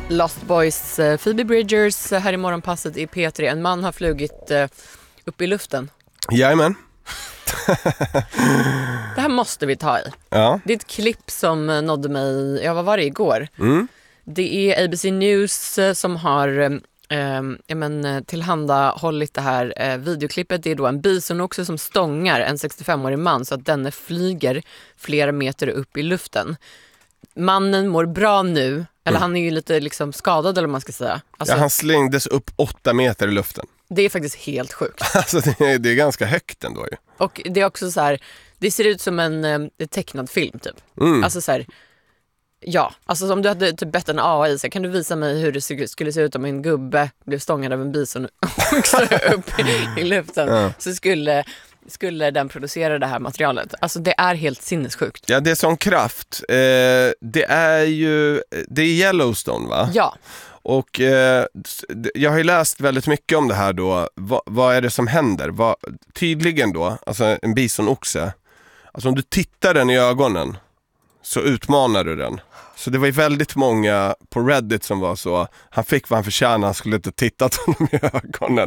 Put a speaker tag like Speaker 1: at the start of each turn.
Speaker 1: Lost Boys Phoebe Bridgers här i morgonpasset i P3. En man har flugit upp i luften.
Speaker 2: Jajamän.
Speaker 1: Det här måste vi ta i.
Speaker 2: Ja.
Speaker 1: Det är ett klipp som nådde mig, vad var det, igår? Det är ABC News som har tillhandahållit det här videoklippet. Det är då en bisonoxe som stångar en 65-årig man så att denne flyger flera meter upp i luften. Mannen mår bra nu, eller han är ju lite liksom skadad eller vad man ska säga. Alltså,
Speaker 2: han slängdes upp 8 meter i luften.
Speaker 1: Det är faktiskt helt sjukt.
Speaker 2: Alltså det är ganska högt ändå ju.
Speaker 1: Och det är också så här, det ser ut som en tecknad film typ. Alltså så här, ja, alltså om du hade typ bett en AI så kan du visa mig hur det skulle se ut om en gubbe blev stångad av en bison också upp i luften. Så skulle den producera det här materialet. Alltså det är helt sinnessjukt.
Speaker 2: Ja, det är sån kraft. Det är Yellowstone, va?
Speaker 1: Ja.
Speaker 2: Och jag har ju läst väldigt mycket om det här då. Vad är det som händer? Tydligen då, alltså en bisonoxe. Alltså om du tittar den i ögonen så utmanar du den. Så det var ju väldigt många på Reddit som var så, han fick vad han förtjänade, han skulle inte tittat honom i ögonen.